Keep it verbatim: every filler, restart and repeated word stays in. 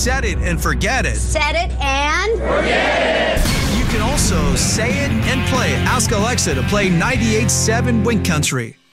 set it and forget it. Set it and forget it. You can also say it and play it. Ask Alexa to play ninety-eight point seven Wink Country.